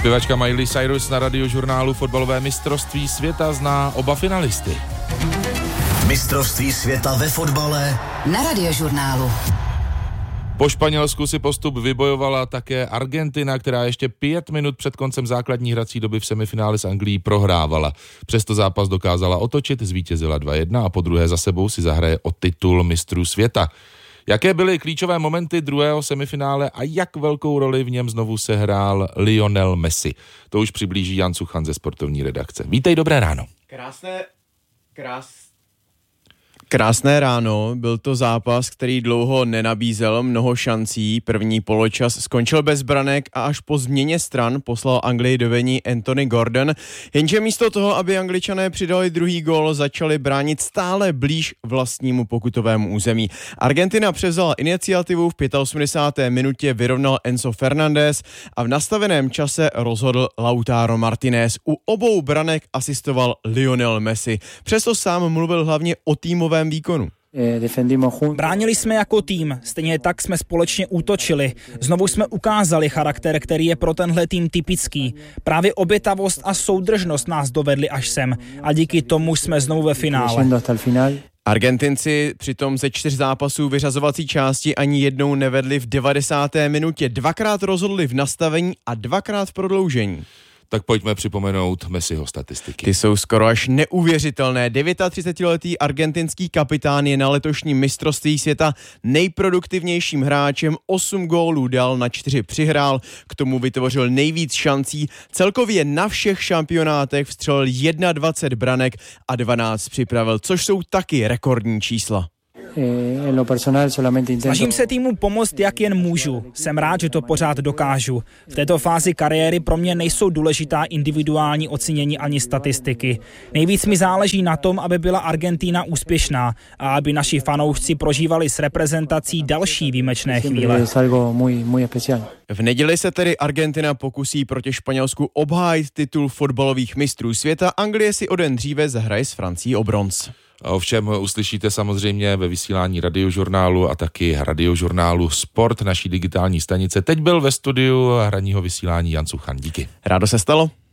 Zpěvačka Miley Cyrus na Radiožurnálu fotbalové mistrovství světa zná oba finalisty. Mistrovství světa ve fotbale na Radiožurnálu. Po Španělsku si postup vybojovala také Argentina, která ještě 5 minut před koncem základní hrací doby v semifinále s Anglií prohrávala. Přesto zápas dokázala otočit, zvítězila 2-1 a podruhé za sebou si zahraje o titul mistrů světa. Jaké byly klíčové momenty druhého semifinále a jak velkou roli v něm znovu sehrál Lionel Messi? To už přiblíží Jan Suchan ze sportovní redakce. Vítej, dobré ráno. Krásné ráno, byl to zápas, který dlouho nenabízel mnoho šancí. První poločas skončil bez branek a až po změně stran poslal Anglii do vení Anthony Gordon. Jenže místo toho, aby Angličané přidali druhý gól, začali bránit stále blíž vlastnímu pokutovému území. Argentina převzala iniciativu, v 85. minutě vyrovnal Enzo Fernández a v nastaveném čase rozhodl Lautaro Martinez. U obou branek asistoval Lionel Messi. Přesto sám mluvil hlavně o týmovém výkonu. Bránili jsme jako tým, stejně tak jsme společně útočili. Znovu jsme ukázali charakter, který je pro tenhle tým typický. Právě obětavost a soudržnost nás dovedli až sem a díky tomu jsme znovu ve finále. Argentinci přitom ze 4 zápasů vyřazovací části ani jednou nevedli v 90. minutě. 2krát rozhodli v nastavení a 2krát v prodloužení. Tak pojďme připomenout Messiho statistiky. Ty jsou skoro až neuvěřitelné. 39letý argentinský kapitán je na letošním mistrovství světa nejproduktivnějším hráčem, 8 gólů dal, na 4 přihrál, k tomu vytvořil nejvíc šancí. Celkově na všech šampionátech vstřelil 21 branek a 12 připravil, což jsou taky rekordní čísla. Snažím se týmu pomoct, jak jen můžu. Jsem rád, že to pořád dokážu. V této fázi kariéry pro mě nejsou důležitá individuální ocenění ani statistiky. Nejvíc mi záleží na tom, aby byla Argentina úspěšná a aby naši fanoušci prožívali s reprezentací další výjimečné chvíle. V neděli se tedy Argentina pokusí proti Španělsku obhájit titul fotbalových mistrů světa. Anglie si o den dříve zahraje s Francií o bronz. Ovšem uslyšíte samozřejmě ve vysílání Radiožurnálu a taky Radiožurnálu Sport naší digitální stanice. Teď byl ve studiu hraního vysílání Jan Suchan. Díky. Rádo se stalo.